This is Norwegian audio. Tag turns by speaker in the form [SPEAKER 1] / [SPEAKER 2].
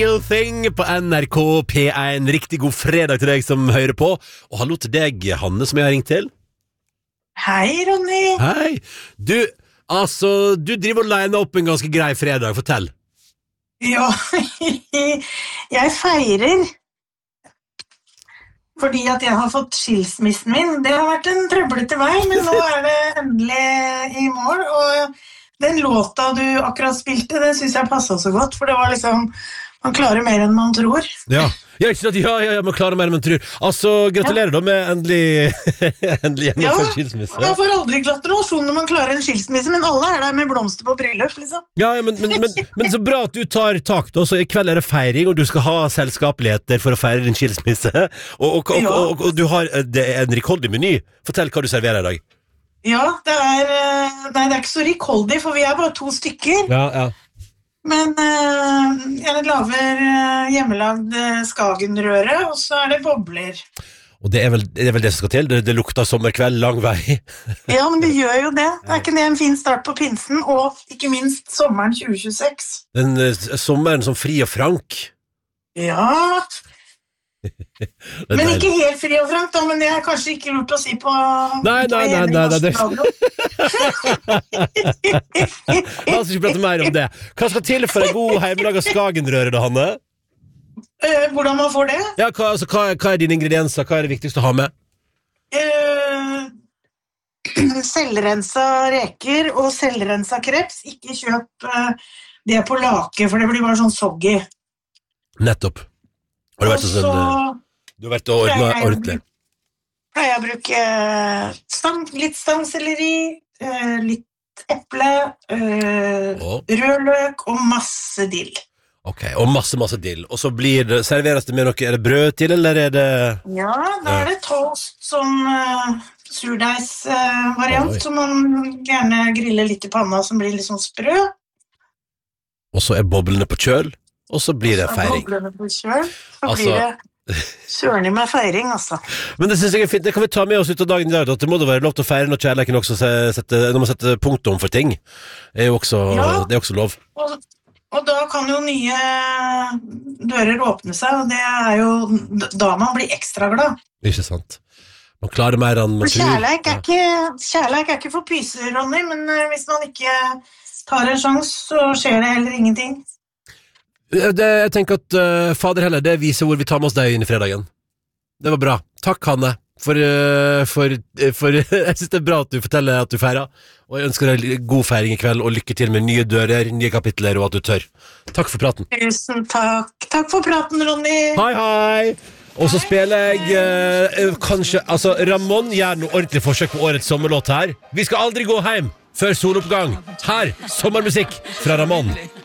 [SPEAKER 1] Real Thing på NRK P1. Riktig god fredag til deg som hører på. Og hallo til deg, Hanne, som jeg har ringt til.
[SPEAKER 2] Hei, Ronny.
[SPEAKER 1] Hei. Du driver og liner opp en ganske grei fredag. Fortell.
[SPEAKER 2] Ja, jeg feirer fordi at jeg har fått skilsmissen min. Det har vært en trøblete vei, men nå er det endelig i mål. Og den låta du akkurat spilte, den synes jeg passet så godt, for det var liksom, man klarer mer enn man tror.
[SPEAKER 1] Ja, ikke sant? Ja, man klarer mer enn man tror. Altså, gratulerer da med endelig gjennomført skilsmisse.
[SPEAKER 2] Man får aldri gratulasjon når man klarer en skilsmisse, men alle er der med blomster på bryllup, liksom.
[SPEAKER 1] Ja, men så bra at du tar tak da, så i kveld er det feiring, og du skal ha selskapeligheter for å feire din skilsmisse, og du har en rikholdig meny. Fortell hva du serverer i dag.
[SPEAKER 2] Ja, det er ikke så rikholdig, for vi er bare 2 stykker.
[SPEAKER 1] Ja.
[SPEAKER 2] Men jeg laver hjemmelagd skagenrøre, og så er det bobler.
[SPEAKER 1] Og det er vel det som skal til? Det lukter sommerkveld lang vei.
[SPEAKER 2] Ja, men det gjør jo det. Det er ikke det en fin start på pinsen, og ikke minst sommeren 2026.
[SPEAKER 1] Den sommeren som fri og frank.
[SPEAKER 2] Ja. Men ikke helt fri og frank da, men det er kanskje ikke lurt å si på...
[SPEAKER 1] Nei. Altså, ikke prate mer om det. Hva skal til for en god hjemmelaget skagenrøre da, Hanne?
[SPEAKER 2] Hvordan man får det?
[SPEAKER 1] Ja, hva er dine ingredienser? Hva er det viktigste å ha med?
[SPEAKER 2] Selvrensa reker og selvrensa kreps. Ikke kjøp det på lake, for det blir bare sånn soggy.
[SPEAKER 1] Nettopp. Har du vært sånn... Du har vært å ordne ordentlig.
[SPEAKER 2] Pleier jeg å bruke litt stangselleri, litt eple, rødløk og masse dill.
[SPEAKER 1] Ok, og masse dill. Og så serveres det med noe, er det brød til, eller er det...
[SPEAKER 2] Ja, da er det toast som surdeigsvariant, som man gjerne griller litt i panna, som blir litt sånn sprø. Og
[SPEAKER 1] så er boblene på kjøl, og så blir det feiring.
[SPEAKER 2] Så blir det søren i meg feiring, altså.
[SPEAKER 1] Men det synes jeg er fint. Det kan vi ta med oss ut av dagen i dag, at det må da være lov til å feire når kjærleiken også når man setter punktum for ting. Det er jo også, det er også lov.
[SPEAKER 2] Og da kan jo nye dører åpne seg, og det er jo da man blir ekstra glad.
[SPEAKER 1] Ikke sant. Man klarer mer enn man tror.
[SPEAKER 2] Kjærleik er ikke for pyser, Ronny, men hvis man ikke tar en sjans, så skjer det heller ingenting.
[SPEAKER 1] Jeg tenker at fader heller, det viser hvor vi tar med oss deg inn i fredagen. Det var bra. Takk, Hanne, for jeg synes det er bra at du forteller at du feirer, og jeg ønsker deg god feiring i kveld, og lykke til med nye dører, nye kapitler, og at du tør. Takk for praten.
[SPEAKER 2] Tusen takk. Takk for praten, Ronny.
[SPEAKER 1] Hei. Og så spiller jeg kanskje, altså Ramon gjør noe ordentlig forsøk på årets sommerlåt her. Vi skal aldri gå hjem før soloppgang. Her, sommermusikk fra Ramon.